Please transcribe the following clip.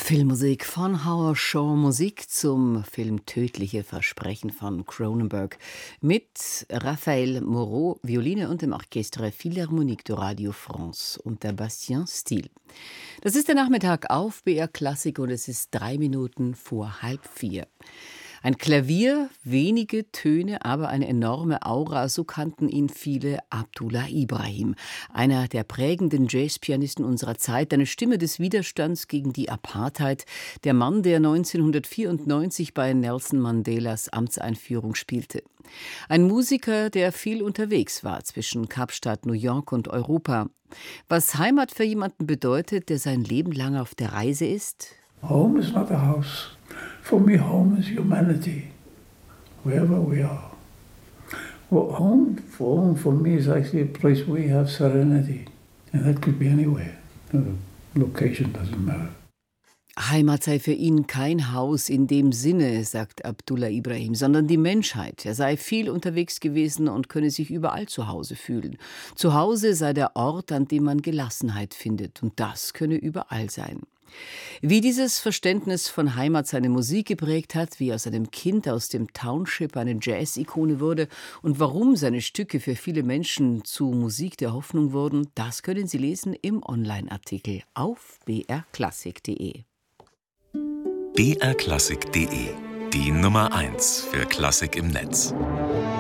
Filmmusik von Howard Shore, Musik zum Film Tödliche Versprechen von Cronenberg mit Raphaël Moreau, Violine und dem Orchestre Philharmonique de Radio France unter Bastien Stil. Das ist der Nachmittag auf BR Klassik und es ist 3 Minuten vor 3:30. Ein Klavier, wenige Töne, aber eine enorme Aura, so kannten ihn viele Abdullah Ibrahim. Einer der prägenden Jazzpianisten unserer Zeit, eine Stimme des Widerstands gegen die Apartheid, der Mann, der 1994 bei Nelson Mandelas Amtseinführung spielte. Ein Musiker, der viel unterwegs war zwischen Kapstadt, New York und Europa. Was Heimat für jemanden bedeutet, der sein Leben lang auf der Reise ist? Home is not a house. For me, home is humanity, wherever we are. Well, home for me is actually a place where you have serenity, and that could be anywhere. The location doesn't matter. Heimat sei für ihn kein Haus in dem Sinne, sagt Abdullah Ibrahim, sondern die Menschheit. Er sei viel unterwegs gewesen und könne sich überall zu Hause fühlen. Zu Hause sei der Ort, an dem man Gelassenheit findet, und das könne überall sein. Wie dieses Verständnis von Heimat seine Musik geprägt hat, wie aus einem Kind aus dem Township eine Jazz-Ikone wurde und warum seine Stücke für viele Menschen zu Musik der Hoffnung wurden, das können Sie lesen im Online-Artikel auf brklassik.de. brklassik.de, die Nummer 1 für Klassik im Netz.